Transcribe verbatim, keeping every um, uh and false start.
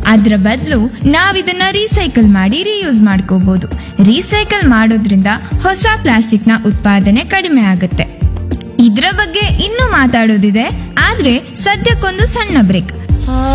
ಅದ್ರ ಬದಲು ನಾವಿದನ್ನ ರೀಸೈಕಲ್ ಮಾಡಿ ರೀಯೂಸ್ ಮಾಡ್ಕೋಬಹುದು. ರೀಸೈಕಲ್ ಮಾಡೋದ್ರಿಂದ ಹೊಸ ಪ್ಲಾಸ್ಟಿಕ್ ನ ಉತ್ಪಾದನೆ ಕಡಿಮೆ ಆಗುತ್ತೆ. ಇದ್ರ ಬಗ್ಗೆ ಇನ್ನೂ ಮಾತಾಡೋದಿದೆ, ಆದ್ರೆ ಸದ್ಯಕ್ಕೊಂದು ಸಣ್ಣ ಬ್ರೇಕ್.